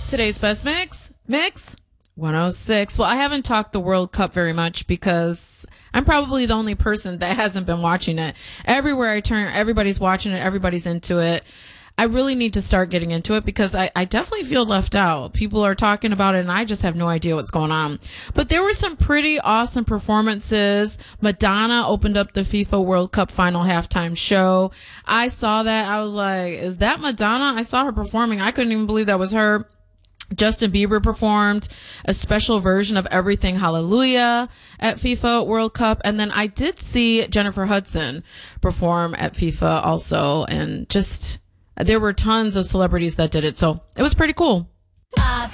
Today's best mix 106. Well, I haven't talked the World Cup very much because I'm probably the only person that hasn't been watching it. Everywhere I turn, everybody's watching it. Everybody's into it. I really need to start getting into it because I definitely feel left out. People are talking about it and I just have no idea what's going on. But there were some pretty awesome performances. Madonna opened up the FIFA World Cup final halftime show. I saw that. I was like, is that Madonna? I saw her performing. I couldn't even believe that was her. Justin Bieber performed a special version of Everything Hallelujah at FIFA World Cup. And then I did see Jennifer Hudson perform at FIFA also. And just, there were tons of celebrities that did it. So it was pretty cool. Up